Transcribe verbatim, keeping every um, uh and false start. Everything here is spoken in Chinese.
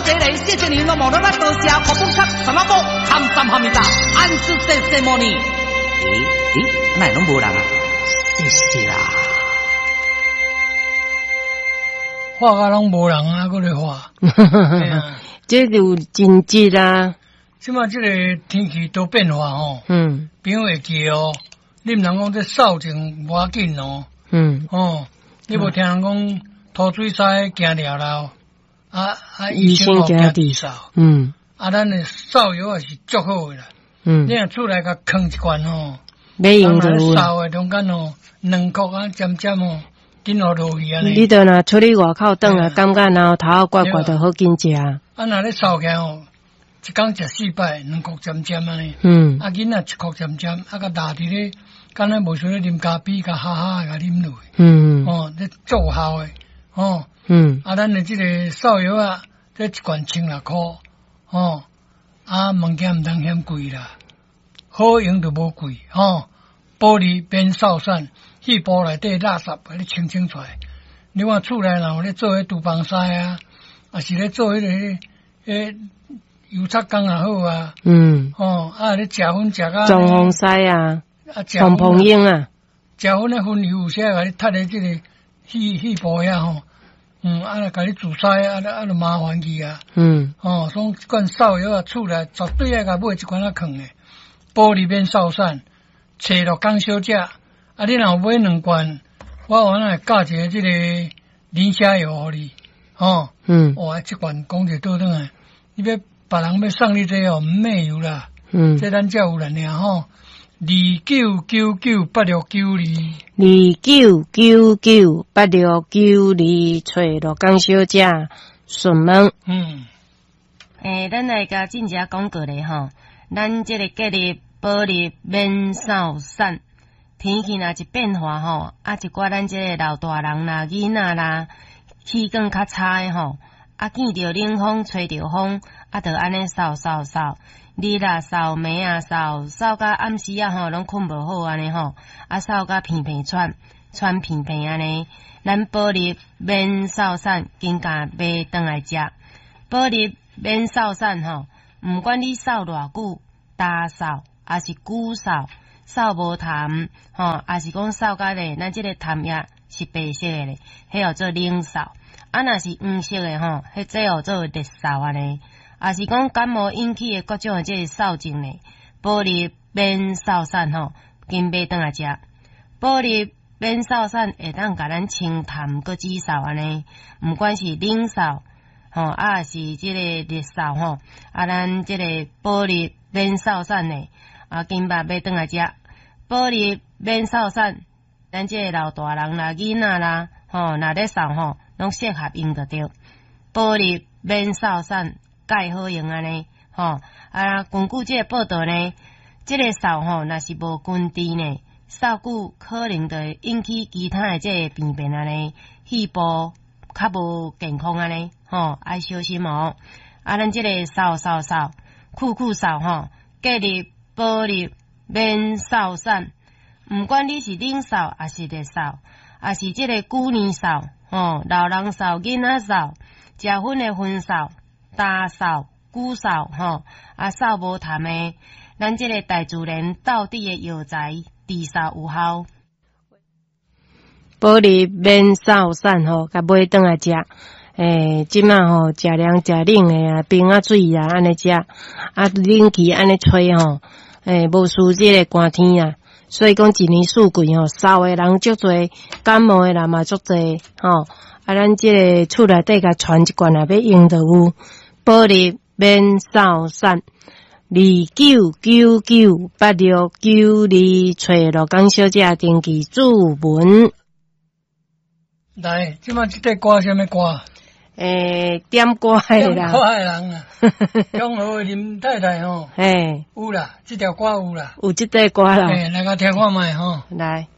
这个谢谢你，那么多那多谢，我不看什么不，看什么米哒，安住这什么呢？诶诶，那拢无人啊？谢谢啦。 画甲拢无人啊，搁咧画。 这就真急啦。 即马即个天气都变化吼， 嗯， 变会记哦。你毋通讲这扫净无要紧哦。 嗯。 哦，你无听人讲吐水塞惊了了，啊啊， 医生惊地扫。 嗯。 啊，咱的扫药也是足好诶啦。 嗯。 你若出来甲囥一罐吼， 没用就有。 扫诶中间吼，两箍啊，尖尖吼。紧落落去安尼， 你着若出去外口等啊，感觉然后头刮刮着好紧食。啊， 若咧扫起吼，一工食四摆，两箍尖尖安尼。 嗯。啊， 囡仔一箍尖尖，啊，甲大伫咧，敢若无想咧啉咖啡，甲哈哈甲啉落去。 嗯。 哦，咧奏效诶，哦。 嗯。 啊，咱诶即个扫药啊，这一罐千六箍，哦。啊，物件毋通嫌贵啦，好用就无贵，哦。玻璃边扫扇。细布内底垃圾，甲你清清出来。你看厝内若有咧做迄厨房师啊，啊是咧做迄、那个迄油漆工也好啊。 嗯。 哦，啊咧食薰食啊。 装潢师啊。 啊， 碰碰用啊。 食薰咧薰油些，甲你踢咧即个细细布遐吼。嗯，啊来甲你自师啊，啊就麻烦去啊。 嗯。 哦，所以罐扫药啊，厝内绝对爱甲买一罐仔囥诶。玻璃面扫扇，找落工小姐。啊！你若买两罐，我原来教一个即个磷虾油互你，吼。嗯。哇！即罐讲者倒转来，你要别人要送你这哦，毋免有啦。嗯。这咱才有啦尔吼。二九九九八六九二。 二九九九八六九二，找罗江小姐询问。 嗯。 诶，咱来甲进一下广告咧吼，咱即个隔离玻璃免扫扇。天气若一变化吼，啊一寡咱即个老大人啦、囡仔啦，气管较差诶吼，啊见着冷风、吹着风，啊着安尼扫扫扫，日啊扫，暝啊扫，扫到暗时啊吼，拢困无好安尼吼，啊扫到片片喘，喘片片安尼，咱玻璃免扫扇，紧甲买转来食。玻璃免扫扇吼，毋管你扫偌久，大扫还是久扫。扫无痰，吼，也是讲扫甲咧，咱即个痰液是白色诶咧，迄叫做冷扫。啊，若是黄色诶吼，迄即叫做热扫安尼。也是讲感冒引起诶各种诶即个扫症咧，玻璃免扫扇吼，紧买转来食。玻璃免扫扇会当甲咱清痰搁止扫安尼，毋管是冷扫，吼，啊是即个热扫吼，啊咱即个玻璃免扫扇咧。啊，紧把买转来食，玻璃免扫扇，咱即个老大人啦、囡仔啦，吼，若咧扫吼，拢适合用着着。玻璃免扫扇，介好用安尼，吼。啊，根据即个报道呢，即、这个扫吼，若是无根治呢，扫久可能就会引起其他的即个病变安尼，肺部较无健康安尼，吼，爱小心哦。啊，咱即个扫扫扫，酷酷扫吼，隔离。玻璃免扫扇，毋管你是冷扫还是热扫，还是即个旧年扫，吼，老人扫、囡仔扫、食薰的薰扫、大扫、久扫，吼，啊扫无痰的，咱即个大自然到底的药材，治扫有效。 玻璃免扫扇吼，甲买转来食。诶，即马吼食凉食冷诶啊，冰啊水啊，安尼食，啊冷气安尼吹吼。诶，无输即个寒天啊，所以讲一年四季吼，扫诶人足侪，感冒诶人嘛足侪吼。啊，咱即个厝内底甲传一罐啊，要用着有玻璃免扫扇，二九九九八六九二，找罗江小姐登记注文。 来，即马即个歌啥物歌？ 诶，点歌诶啦， 点歌诶人啊，中和林太太吼， 嘿， 有啦，即条歌有啦， 有即个歌啦， 诶，来甲听看卖吼， 来。